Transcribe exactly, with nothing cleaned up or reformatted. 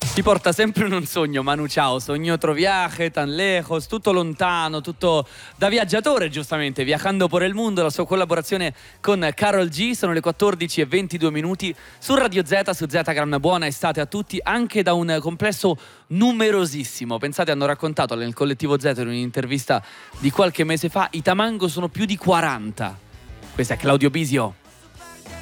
Ti porta sempre in un sogno, Manu Chao. Sogno otro viaje, tan lejos, tutto lontano, tutto da viaggiatore, giustamente, viajando por el mundo. La sua collaborazione con Karol G. Sono le quattordici e ventidue minuti su Radio Z, su Zetagram. Buona estate a tutti, anche da un complesso numerosissimo. Pensate, hanno raccontato nel collettivo Z in un'intervista di qualche mese fa, i Tamango sono più di quaranta. Questo è Claudio Bisio.